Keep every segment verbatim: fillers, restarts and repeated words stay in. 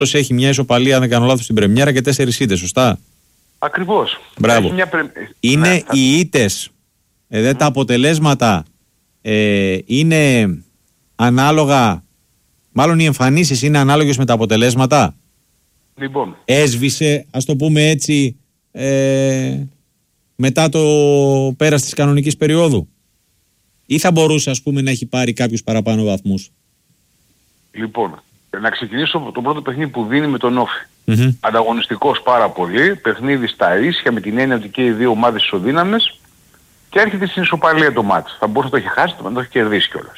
έχει μια ισοπαλία, αν δεν κάνω λάθος, στην πρεμιέρα και τέσσερις ήττες, σωστά? Ακριβώς. Μπράβο. Μια πρε... Είναι ναι, οι ήττες, ε, δε, mm. τα αποτελέσματα ε, είναι ανάλογα, μάλλον οι εμφανίσεις είναι ανάλογες με τα αποτελέσματα. Λοιπόν. Έσβησε, ας το πούμε έτσι, ε, μετά το πέρας της κανονικής περίοδου, ή θα μπορούσε, ας πούμε, να έχει πάρει κάποιους παραπάνω βαθμούς? Λοιπόν, να ξεκινήσω από το πρώτο παιχνίδι που δίνει με τον Όφη. Mm-hmm. Ανταγωνιστικός πάρα πολύ, παιχνίδι στα ίσια, με την έννοια ότι και οι δύο ομάδες ισοδύναμες, και έρχεται στην ισοπαλία το μάτς. Θα μπορούσε να το έχει χάσει, να το έχει κερδίσει κιόλας.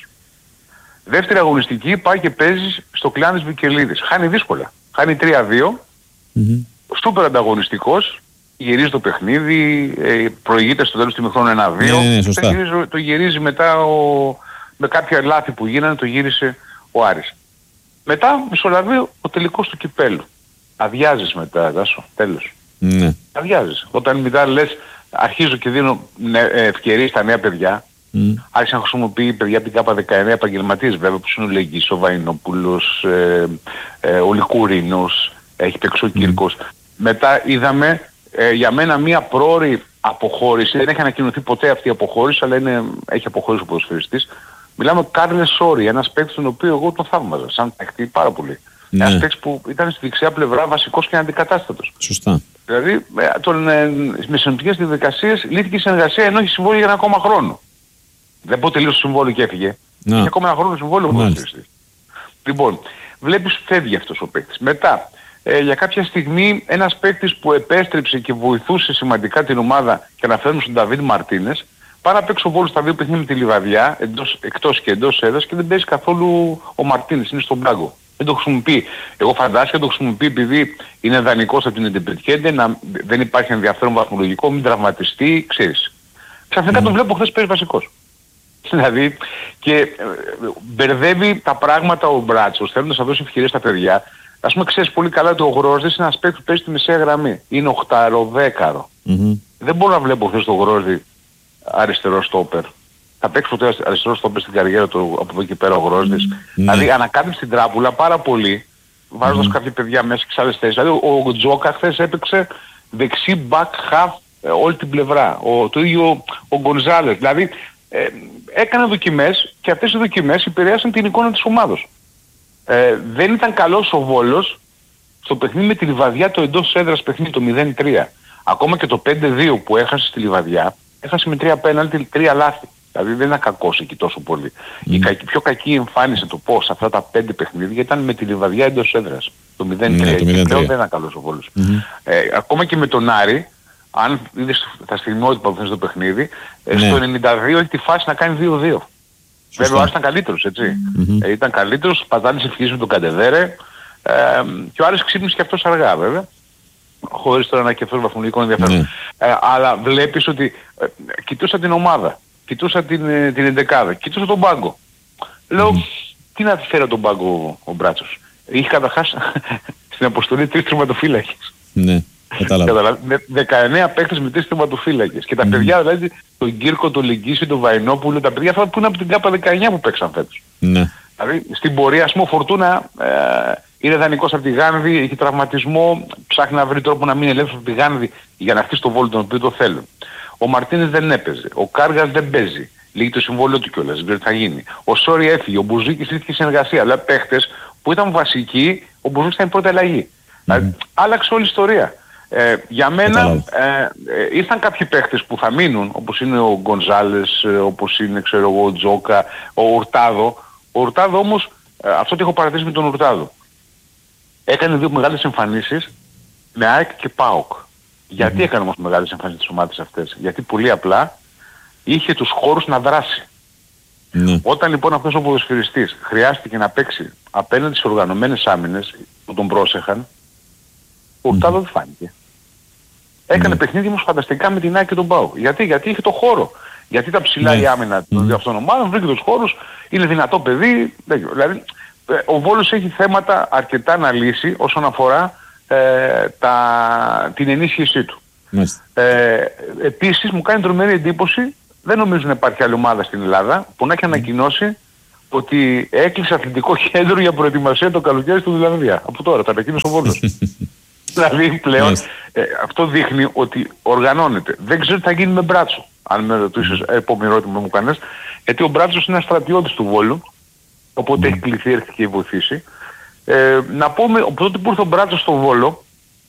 Δεύτερη αγωνιστική, πάει και παίζει στο Κλάνης Βικελίδης. Χάνει δύσκολα. Χάνει τρία δύο. Mm-hmm. Σούπερ ανταγωνιστικός. Γυρίζει το παιχνίδι, ε, προηγείται στο τέλος του ημιχρόνου ένα δύο. Ναι, ναι, σωστά. Το γυρίζει, το γυρίζει μετά ο, με κάποια λάθη που γίνανε, το γύρισε ο Άρης. Μετά μισολαβεί ο τελικός του κυπέλου. Αδειάζεις μετά, Δάσο, τέλος. Ναι. Αδειάζεις. Όταν μετά λες, αρχίζω και δίνω ευκαιρίες στα νέα παιδιά. Mm. Άρχισε να χρησιμοποιεί παιδιά από την ΚΑΠΑ δεκαεννέα επαγγελματίες βέβαια, που είναι ο Λεγγύης, ο Βαϊνόπουλος, ε, ε, ο Λικουρίνος, έχει παίξει ο Κύρκος. Mm. Μετά είδαμε ε, για μένα μία πρόωρη αποχώρηση, δεν έχει ανακοινωθεί ποτέ αυτή η αποχώρηση, αλλά είναι, έχει αποχωρήσει ο ποδοσφαιριστής. Μιλάμε ο Κάρλες Σόρι, ένας παίκτης τον οποίο εγώ τον θαύμαζα, σαν παίκτη πάρα πολύ. Ναι. Ένας παίκτης που ήταν στη δεξιά πλευρά βασικός και αντικατάστατος. Σωστά. Δηλαδή τον, ε, με συνοπτικές διαδικασίες λύθηκε η συνεργασία, ενώ έχει συμβόλαιο για ένα ακόμα χρόνο. Δεν πω τελείως το συμβόλαιο και έφυγε. No. Έχει ακόμα ένα χρόνο συμβόλαιο ο ποδοσφαιριστής. Λοιπόν, βλέπεις φεύγει αυτός ο παίκτης. Μετά, ε, για κάποια στιγμή ένας παίκτης που επέστρεψε και βοηθούσε σημαντικά την ομάδα, και αναφέρουμε στον Νταβίδ Μαρτίνες, πάει να παίξει ο Βόλος στα δύο παιχνίδια με τη Λιβαδιά, εντός, εκτός και εντός έδρας, και δεν παίζει καθόλου ο Μαρτίνες, είναι στον πάγκο. Δεν το χρησιμοποιεί. Εγώ φαντάζομαι το χρησιμοποιεί επειδή είναι δανεικός από την Εντεπριτιέντε, να δεν υπάρχει ενδιαφέρον βαθμολογικό, μην τραυματιστεί, ξέρεις. Ξαφνικά mm. τον βλέπω χθες παίζει βασικός. Δηλαδή, και ε, μπερδεύει τα πράγματα ο Μπράτσος, θέλοντας να δώσει ευκαιρίες στα παιδιά. Ας πούμε, ξέρεις πολύ καλά ότι ο Γρόσδης είναι ένας παίκτης που παίζει στη μεσαία γραμμή. Είναι οχτάρο, δέκαρο. Mm-hmm. Δεν μπορώ να βλέπω χθες τον Γρόσδη αριστερό στόπερ. Θα παίξει ποτέ αριστερό στόπερ στην καριέρα του από εδώ και πέρα ο Γρόσδης. Mm-hmm. Δηλαδή, ανακάλυψε την τράπουλα πάρα πολύ, βάζοντας mm-hmm. κάποια παιδιά μέσα και σε άλλες θέσεις. Δηλαδή, ο, ο Τζόκα χθες έπαιξε δεξί back half ε, όλη την πλευρά. Ο, το ίδιο ο Γκονζάλες. Δηλαδή, ε, έκανε δοκιμές και αυτές οι δοκιμές επηρέασαν την εικόνα της ομάδος. Ε, δεν ήταν καλός ο Βόλος στο παιχνίδι με τη Λιβαδιά, το εντός έδρας παιχνίδι, το μηδέν τρία. Ακόμα και το πέντε δύο που έχασε στη Λιβαδιά, έχασε με τρία πέναλτι, τρία λάθη. Δηλαδή δεν ήταν κακός εκεί τόσο πολύ. Mm. Η κακή, πιο κακή εμφάνιση το πώς αυτά τα πέντε παιχνίδια ήταν με τη Λιβαδιά εντός έδρας. Το μηδέν τρία. Mm, και πλέον δεν ήταν καλός ο Βόλος. Mm-hmm. Ε, ακόμα και με τον Άρη, αν είδες τα στιγμιότυπα που θες στο παιχνίδι, ναι. στο ενενήντα δύο έχει τη φάση να κάνει δύο δύο. Βέβαια ο Άρης ήταν καλύτερος, έτσι. Mm-hmm. Ε, ήταν καλύτερος, πατάνησε ευχής με τον Καντεβέρε, ε, και ο Άρης ξύπνησε και αυτός αργά βέβαια, χωρίς τώρα να κεφτώ βαθμολογικό ενδιαφέρον. Mm. Ε, αλλά βλέπεις ότι ε, κοιτούσα την ομάδα, κοιτούσα την, ε, την εντεκάδα, κοιτούσα τον πάγκο. Λέω, mm. τι να τη φέρει τον πάγκο ο, ο Μπράτσος. Είχε καταρχάς στην αποστολή τρεις τερματοφύλακες. Ναι. Κατάλαβα. δεκαεννέα παίκτες με τρεις τερματοφύλακες. Και τα mm. παιδιά δηλαδή, τον Κύρκο, τον Λεγγύση, τον Βαϊνόπουλο, τα παιδιά αυτά που είναι από την ΚΑΠΑ δεκαεννέα που παίξαν φέτος. Ναι. Δηλαδή στην πορεία, ας πούμε, ο Φορτούνα ε, είναι δανεικός από τη Γάνδη, έχει τραυματισμό, ψάχνει να βρει τρόπο να μην ελεύθερος από τη Γάνδη για να χτίσει το Βόλο τον οποίο το θέλουν. Ο Μαρτίνες δεν έπαιζε, ο Κάργας δεν παίζει. Λύγει το συμβόλαιο του κιόλας, δεν ξέρει τι θα γίνει. Ο Σόρι έφυγε, ο Μπουζίκης ήρθε συνεργασία. Δηλαδή παίχτες που ήταν βασικοί, ο Μπουζίκης ήταν η πρώτη αλλαγή. Mm. Δηλαδή, άλλαξε όλη η ιστορία. Ε, για μένα ε, ε, ήρθαν κάποιοι παίχτες που θα μείνουν, όπως είναι ο Γκονζάλες, ε, όπως είναι ξέρω εγώ, ο Τζόκα, ο Ουρτάδο. Ο Ουρτάδο όμως, ε, αυτό το έχω παρατηρήσει με τον Ουρτάδο. Έκανε δύο μεγάλες εμφανίσεις με ΑΕΚ και ΠΑΟΚ. Γιατί mm-hmm. έκανε όμως μεγάλες εμφανίσεις τις ομάδες αυτές? Γιατί πολύ απλά είχε τους χώρους να δράσει. Mm. Όταν λοιπόν αυτός ο ποδοσφαιριστής χρειάστηκε να παίξει απέναντι στις οργανωμένες άμυνες που τον πρόσεχαν, ο Ουρτάδο mm. δεν φάνηκε. Έκανε mm. παιχνίδι όμως φανταστικά με την ΑΕΚ και τον ΠΑΟΚ. Γιατί? Γιατί είχε το χώρο. Γιατί τα ψηλά mm. η άμυνα των δύο αυτών ομάδων, βρήκε τους χώρους, είναι δυνατό παιδί. Δηλαδή ο Βόλος έχει θέματα αρκετά να λύσει όσον αφορά ε, τα, την ενίσχυσή του. Mm. Ε, επίσης μου κάνει τρομερή εντύπωση, δεν νομίζω να υπάρχει άλλη ομάδα στην Ελλάδα που να έχει ανακοινώσει ότι έκλεισε αθλητικό κέντρο για προετοιμασία το καλοκαίρι στην Ιρλανδία. Από τώρα, τα ανακοίνωσε ο Βόλος. Δηλαδή πλέον ε, αυτό δείχνει ότι οργανώνεται. Δεν ξέρω τι θα γίνει με Μπράτσο. Αν με ρωτήσεις, επόμενο ερώτημα μου κάνεις. Γιατί ο Μπράτσος είναι ένας στρατιώτης του Βόλου. Οπότε έχει κληθεί, έρθει και βοηθήσει. Ε, να πούμε, από τότε που ήρθε ο Μπράτσος στο Βόλο,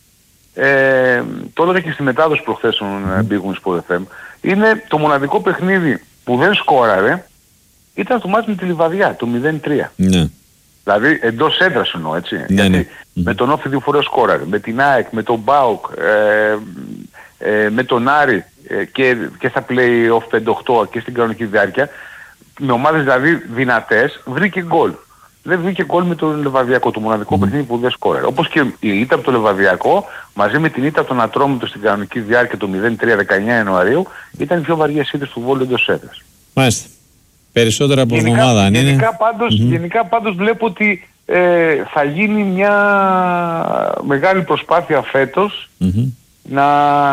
ε, το έλεγα και στη μετάδοση προχθές των Big Wings Sport εφ εμ, είναι το μοναδικό παιχνίδι που δεν σκόραρε, ήταν το μάτι με τη Λιβαδιά, το μηδέν τρία. Ναι. Δηλαδή εντός έδρας εννοώ, έτσι. Ναι, γιατί ναι. Με τον Όφη δύο φορές σκόραρε, με την ΑΕΚ, με τον ΜΠΑΟΚ, ε, ε, με τον Άρη ε, και, και στα play-off πέντε οκτώ και στην κανονική διάρκεια, με ομάδες δηλαδή δυνατές, βρήκε γκολ. Δεν βρήκε γκολ με τον Λεβαδιακό, το μοναδικό mm. παιχνίδι που δεν σκόραρε. Όπως και η ήττα από το Λεβαδιακό, μαζί με την ήττα από τον Ατρόμητο στην κανονική διάρκεια το μηδέν τρία δεκαεννιά Ιανουαρίου, ήταν οι πιο βαριές ήττες του Βόλου εντός έδρας. Μάλιστα. Περισσότερα από εβδομάδα αν είναι. Γενικά πάντως, mm-hmm. γενικά πάντως βλέπω ότι ε, θα γίνει μια μεγάλη προσπάθεια φέτος mm-hmm. να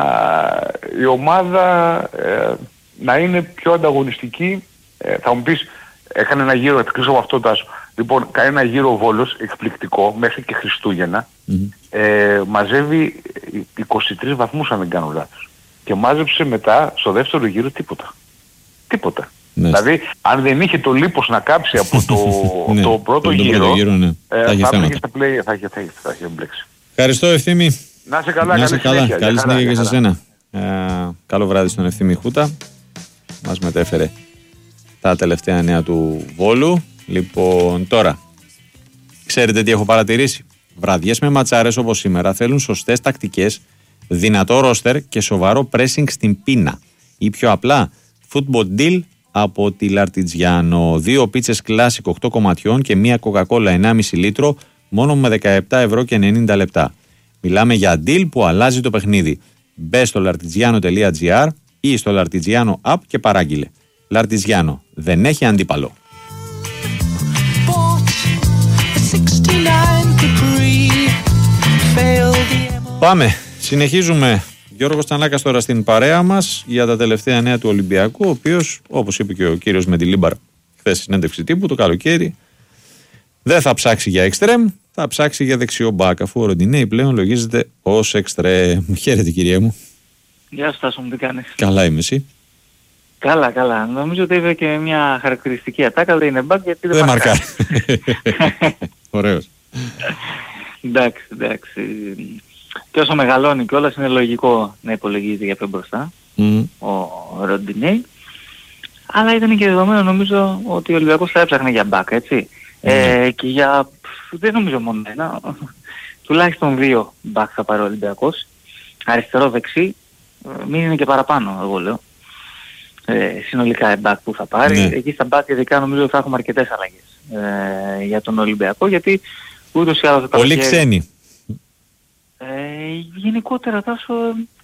η ομάδα ε, να είναι πιο ανταγωνιστική. Ε, θα μου πεις, έκανε ένα γύρο, θα κλείσω από αυτό Τάσο. Λοιπόν, κάνει ένα γύρο ο Βόλος εκπληκτικό μέχρι και Χριστούγεννα. Mm-hmm. Ε, μαζεύει είκοσι τρεις βαθμούς αν δεν κάνω λάθος. Και μάζεψε μετά στο δεύτερο γύρο τίποτα. Τίποτα. Ναι. Δηλαδή, αν δεν είχε το λίπος να κάψει από το, ναι, το πρώτο το γύρο, πρώτο γύρο ναι. ε, θα, θα είχε στα play, θα είχε, θα είχε, θα είχε μπλέξει. Ευχαριστώ Ευθύμη. Να είσαι καλά, να είσαι καλή καλά. Συνέχεια. Καλή συνέχεια και σε σένα. Ε, καλό βράδυ στον Ευθύμη Χούτα. Μας μετέφερε τα τελευταία νέα του Βόλου. Λοιπόν, τώρα, ξέρετε τι έχω παρατηρήσει. Βραδιές με ματσάρες όπως σήμερα θέλουν σωστές τακτικές, δυνατό ρόστερ και σοβαρό pressing στην πίνα. Ή πιο απλά, football deal από τη Λαρτιτζιάνο. Δύο πίτσες κλάσικ οκτώ κομματιών και μία κοκακόλα ενάμιση λίτρο μόνο με δεκαεπτά ευρώ και ενενήντα λεπτά. Μιλάμε για deal που αλλάζει το παιχνίδι. Μπες στο λαρτιτζιάνο τελεία τζι άρ ή στο Λαρτιτζιάνο app και παράγγειλε. Λαρτιτζιάνο, δεν έχει αντίπαλο. Πάμε, συνεχίζουμε. Γιώργος Τανάκας τώρα στην παρέα μας για τα τελευταία νέα του Ολυμπιακού, ο οποίος, όπως είπε και ο κύριος Μεντιλίμπαρ χθες στη συνέντευξη τύπου, το καλοκαίρι δεν θα ψάξει για εξτρέμ, θα ψάξει για δεξιό μπακ, αφού ο Ροντινέι πλέον λογίζεται ως εξτρέμ. Χαίρετε κυρία μου. Γεια σου Τάσο, μου τι κάνεις? Καλά είμαι, εσύ? Καλά, καλά. Νομίζω ότι είπε και μια χαρακτηριστική ατάκα, δεν είναι μπακ γιατί δεν, δεν μαρκάρει. Ωραίος. Εντάξει, εντάξει. Και όσο μεγαλώνει κιόλας είναι λογικό να υπολογίζει για πιο μπροστά mm. ο Ροντινέι. Αλλά ήταν και δεδομένο νομίζω ότι ο Ολυμπιακός θα έψαχνε για μπακ, έτσι. Mm. Ε, και για, δεν νομίζω μόνο ένα, τουλάχιστον δύο μπακ θα πάρει ο Ολυμπιακός. Αριστερό, δεξί, μην είναι και παραπάνω εγώ λέω. Ε, συνολικά μπακ που θα πάρει. Mm. Εκεί στα μπακ ειδικά νομίζω θα έχουμε αρκετές αλλαγές ε, για τον Ολυμπιακό, γιατί ούτως ή άλλως... Πολύ ξένοι. Ε, γενικότερα Τάσο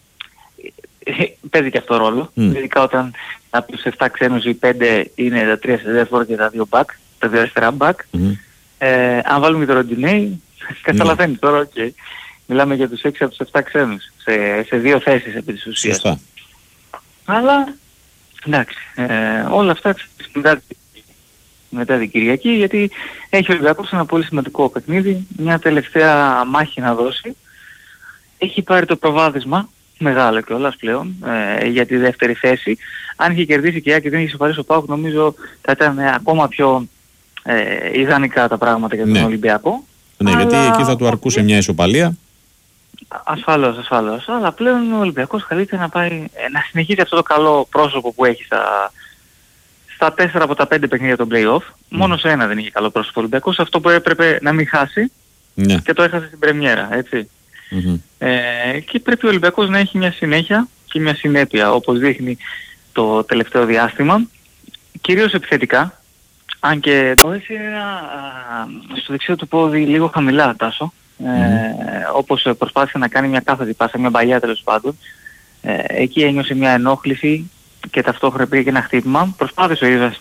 ε, παίζει και αυτό ρόλο. Mm. Ειδικά όταν από τους επτά ξένους οι πέντε είναι τα τρία σε δεύτερο και τα δύο back, τα δύο αριστερά back. Mm. Ε, αν βάλουμε και το Ροντινέι, καταλαβαίνει mm. τώρα, okay. Μιλάμε για τους έξι από τους επτά ξένους σε, σε δύο θέσεις επί της ουσίας. Σωστά. Αλλά εντάξει, ε, όλα αυτά μετά, μετά την Κυριακή, γιατί έχει ο Ολυμπιακός ένα πολύ σημαντικό παιχνίδι, μια τελευταία μάχη να δώσει. Έχει πάρει το προβάδισμα, μεγάλο κιόλας πλέον, ε, για τη δεύτερη θέση. Αν είχε κερδίσει και η Άκη δεν είχε σοβαρήσει ο ΠΑΟΚ, νομίζω θα ήταν ακόμα πιο ε, ιδανικά τα πράγματα για τον ναι. Ολυμπιακό. Ναι, αλλά... γιατί εκεί θα του αρκούσε μια ισοπαλία. Ασφαλώς, ασφαλώς. Αλλά πλέον ο Ολυμπιακός καλείται να πάει, ε, να συνεχίσει αυτό το καλό πρόσωπο που έχει στα, στα τέσσερα από τα πέντε παιχνίδια των play-off. Mm. Μόνο σε ένα δεν είχε καλό πρόσωπο ο Ολυμπιακός, αυτό που έπρεπε να μην χάσει ναι. και το έχασε στην πρεμιέρα, έτσι. Mm-hmm. Ε, και πρέπει ο Ολυμπιακός να έχει μια συνέχεια και μια συνέπεια, όπως δείχνει το τελευταίο διάστημα, κυρίως επιθετικά, αν και το έχει στο δεξιό του πόδι λίγο χαμηλά Τάσο, mm-hmm. ε, όπως προσπάθησε να κάνει μια κάθετη πάσα, μια μπαλιά τέλος πάντων, ε, εκεί ένιωσε μια ενόχληση και ταυτόχρονα πήγε και ένα χτύπημα, προσπάθησε ο ίδιος